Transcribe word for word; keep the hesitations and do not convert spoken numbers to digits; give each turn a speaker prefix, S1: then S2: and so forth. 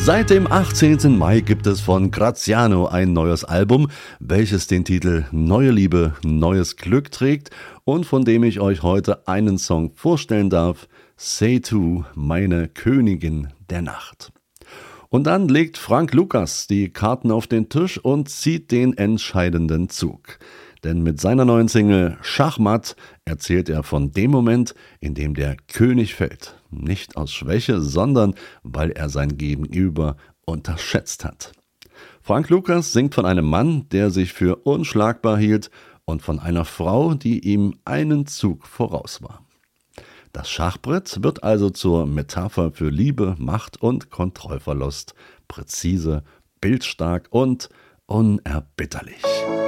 S1: Seit dem achtzehnten Mai gibt es von Graziano ein neues Album, welches den Titel Neue Liebe, neues Glück trägt und von dem ich euch heute einen Song vorstellen darf, Say To, meine Königin der Nacht. Und dann legt Frank Lucas die Karten auf den Tisch und zieht den entscheidenden Zug. Denn mit seiner neuen Single Schachmatt erzählt er von dem Moment, in dem der König fällt. Nicht aus Schwäche, sondern weil er sein Gegenüber unterschätzt hat. Frank Lucas singt von einem Mann, der sich für unschlagbar hielt, und von einer Frau, die ihm einen Zug voraus war. Das Schachbrett wird also zur Metapher für Liebe, Macht und Kontrollverlust. Präzise, bildstark und unerbitterlich.